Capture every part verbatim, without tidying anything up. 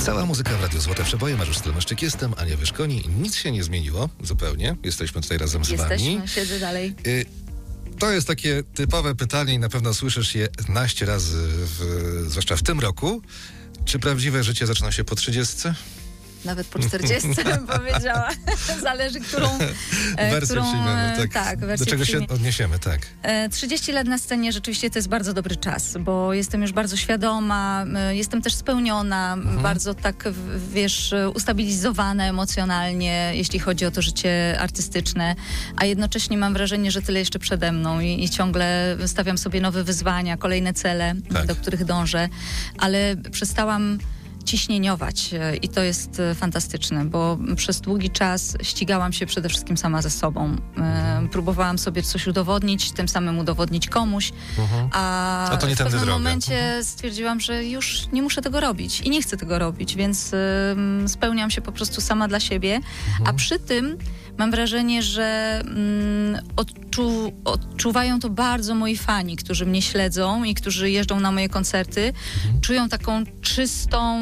Cała muzyka w Radiu Złote Przeboje. Mariusz Stelmaszczyk jestem, Ania Wyszkoni. Nic się nie zmieniło zupełnie. Jesteśmy tutaj razem z Jesteśmy, wami. Jesteśmy, siedzę dalej. Y- To jest takie typowe pytanie i na pewno słyszysz je naście razy, w, zwłaszcza w tym roku. Czy prawdziwe życie zaczyna się po trzydziestce? Nawet po czterdziestce bym powiedziała. Zależy, którą wersję którą, przyjmiemy. Tak, tak, do czego przyjmie. się odniesiemy, tak. trzydzieści lat na scenie rzeczywiście to jest bardzo dobry czas, bo jestem już bardzo świadoma, jestem też spełniona, mhm. bardzo tak, wiesz, ustabilizowana emocjonalnie, jeśli chodzi o to życie artystyczne, a jednocześnie mam wrażenie, że tyle jeszcze przede mną i, i ciągle stawiam sobie nowe wyzwania, kolejne cele, tak. do których dążę, ale przestałam ciśnieniować i to jest fantastyczne, bo przez długi czas ścigałam się przede wszystkim sama ze sobą. E, próbowałam sobie coś udowodnić, tym samym udowodnić komuś, uh-huh. a, a to nie w pewnym droga. momencie uh-huh. stwierdziłam, że już nie muszę tego robić i nie chcę tego robić, więc y, spełniam się po prostu sama dla siebie, uh-huh. a przy tym mam wrażenie, że mm, odczu, odczuwają to bardzo moi fani, którzy mnie śledzą i którzy jeżdżą na moje koncerty. Mhm. Czują taką czystą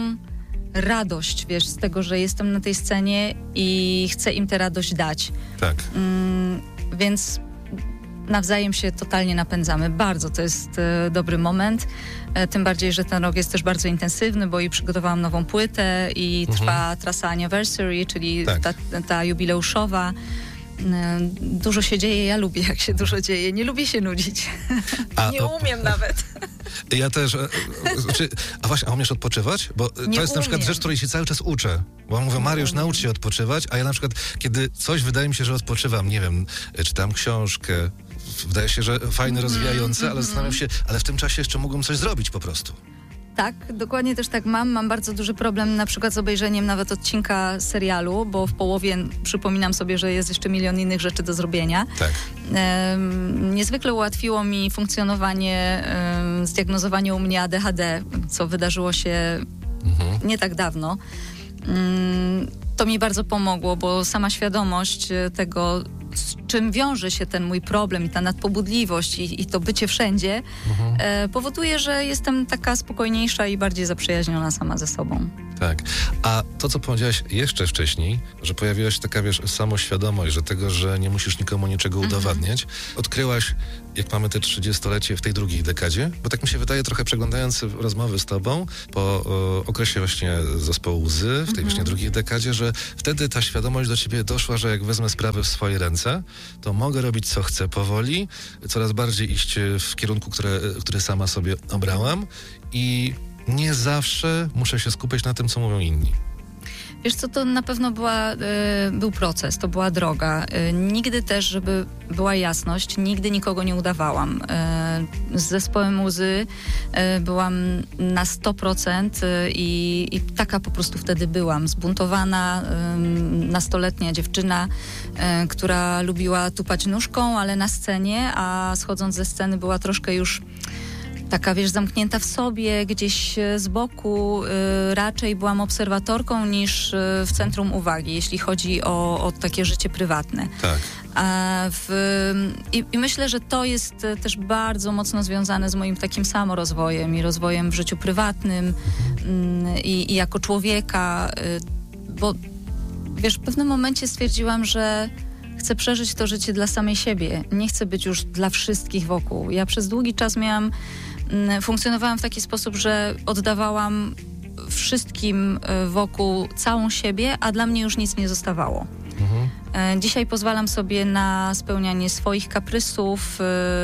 radość, wiesz, z tego, że jestem na tej scenie i chcę im tę radość dać. Tak. Mm, więc nawzajem się totalnie napędzamy. Bardzo to jest e, dobry moment. E, tym bardziej, że ten rok jest też bardzo intensywny, bo i przygotowałam nową płytę i mhm. trwa trasa Anniversary, czyli tak. ta, ta jubileuszowa. E, dużo się dzieje, ja lubię, jak się dużo dzieje. Nie lubię się nudzić. A, nie o... umiem nawet. Ja też. Znaczy, a właśnie, a umiesz odpoczywać? Bo nie to jest umiem. na przykład rzecz, której się cały czas uczę. Bo mówię, Mariusz, naucz się odpoczywać, a ja na przykład, kiedy coś wydaje mi się, że odpoczywam, nie wiem, czytam książkę, wydaje się, że fajne, rozwijające, ale zastanawiam się, ale w tym czasie jeszcze mógłbym coś zrobić po prostu. Tak, dokładnie też tak mam. Mam bardzo duży problem na przykład z obejrzeniem nawet odcinka serialu, bo w połowie przypominam sobie, że jest jeszcze milion innych rzeczy do zrobienia. Tak. Um, niezwykle ułatwiło mi funkcjonowanie, um, zdiagnozowanie u mnie A D H D, co wydarzyło się mhm. nie tak dawno. Um, to mi bardzo pomogło, bo sama świadomość tego, z czym wiąże się ten mój problem i ta nadpobudliwość i, i to bycie wszędzie, mhm. e, powoduje, że jestem taka spokojniejsza i bardziej zaprzyjaźniona sama ze sobą. Tak. A to, co powiedziałaś jeszcze wcześniej, że pojawiła się taka, wiesz, samoświadomość, że tego, że nie musisz nikomu niczego mhm. udowadniać, odkryłaś, jak mamy te trzydziestolecie w tej drugiej dekadzie, bo tak mi się wydaje, trochę przeglądając rozmowy z tobą po o, okresie właśnie zespołu Łzy, w tej mhm. właśnie drugiej dekadzie, że wtedy ta świadomość do ciebie doszła, że jak wezmę sprawy w swoje ręce, to mogę robić co chcę powoli, coraz bardziej iść w kierunku, które, który sama sobie obrałam i nie zawsze muszę się skupiać na tym, co mówią inni. Wiesz co, to na pewno była, y, był proces, to była droga. Y, nigdy też, żeby była jasność, nigdy nikogo nie udawałam. Y, z zespołem Łzy y, byłam na sto procent y, i, i taka po prostu wtedy byłam. Zbuntowana, y, nastoletnia dziewczyna, y, która lubiła tupać nóżką, ale na scenie, a schodząc ze sceny była troszkę już taka, wiesz, zamknięta w sobie, gdzieś z boku, y, raczej byłam obserwatorką niż y, w centrum uwagi, jeśli chodzi o, o takie życie prywatne. Tak. A w, i, I myślę, że to jest też bardzo mocno związane z moim takim samorozwojem i rozwojem w życiu prywatnym y, i jako człowieka, y, bo wiesz, w pewnym momencie stwierdziłam, że chcę przeżyć to życie dla samej siebie. Nie chcę być już dla wszystkich wokół. Ja przez długi czas miałam funkcjonowałam w taki sposób, że oddawałam wszystkim wokół całą siebie, a dla mnie już nic nie zostawało. Mhm. Dzisiaj pozwalam sobie na spełnianie swoich kaprysów,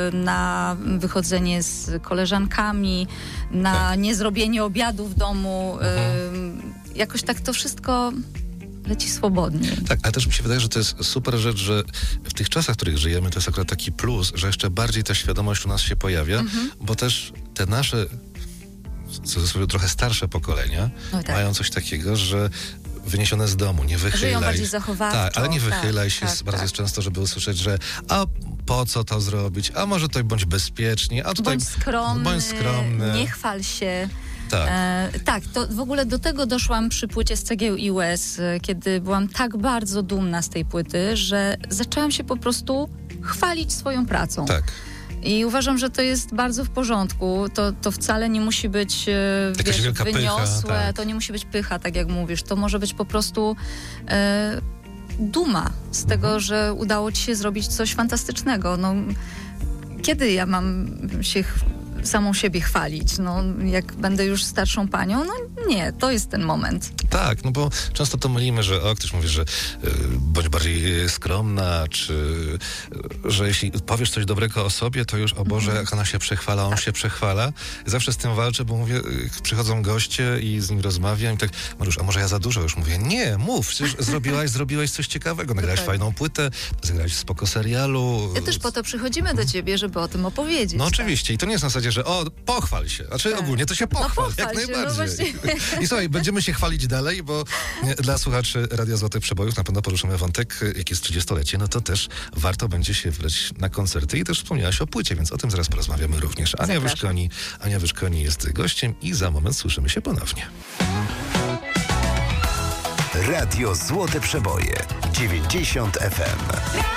na wychodzenie z koleżankami, na tak. niezrobienie obiadu w domu. Mhm. Jakoś tak to wszystko leci swobodnie. Tak, ale też mi się wydaje, że to jest super rzecz, że w tych czasach, w których żyjemy, to jest akurat taki plus, że jeszcze bardziej ta świadomość u nas się pojawia, mhm. bo też te nasze, w cudzysłowie trochę starsze pokolenia no tak. mają coś takiego, że wyniesione z domu, nie wychylaj. Żyją bardziej zachowawczo. Tak, ale nie wychylaj tak, się, tak, bardzo tak. często, żeby usłyszeć, że a po co to zrobić, a może tutaj bądź bezpieczniej, a tutaj bądź skromny, bądź skromny. nie chwal się. Tak. E, tak, to w ogóle do tego doszłam przy płycie z Cegieł i Łez, kiedy byłam tak bardzo dumna z tej płyty, że zaczęłam się po prostu chwalić swoją pracą. Tak. I uważam, że to jest bardzo w porządku. To, to wcale nie musi być e, Jakaś wiesz, wielka pycha, wyniosłe, tak. to nie musi być pycha, tak jak mówisz. To może być po prostu e, duma z tego, Mhm. że udało ci się zrobić coś fantastycznego. No, kiedy ja mam się ch- samą siebie chwalić? No, jak będę już starszą panią? No nie, to jest ten moment. Tak, no bo często to mylimy, że o, ktoś mówi, że y, bądź bardziej y, skromna, czy y, że jeśli powiesz coś dobrego o sobie, to już, o Boże, jak ona się przechwala, on się przechwala. Zawsze z tym walczę, bo mówię, y, przychodzą goście i z nim rozmawiam i tak, Mariusz, a może ja za dużo już mówię? Nie, mów, przecież zrobiłaś, zrobiłaś coś ciekawego, nagrałaś Dokładnie. fajną płytę, zagrałaś spoko serialu. My też po to przychodzimy do ciebie, żeby o tym opowiedzieć. No tak. oczywiście i to nie jest na zasadzie, że o, pochwal się, znaczy Tak. ogólnie to się pochwal, pochwal jak się, no najbardziej. I słuchaj, będziemy się chwalić dalej, bo nie, dla słuchaczy Radia Złotych Przebojów na pewno poruszymy wątek, jak jest trzydziestolecie, no to też warto będzie się wybrać na koncerty i też wspomniałaś o płycie, więc o tym zaraz porozmawiamy również. Ania Zapraszam. Wyszkoni, Ania Wyszkoni jest gościem i za moment słyszymy się ponownie. Radio Złote Przeboje dziewięćdziesiąt F M.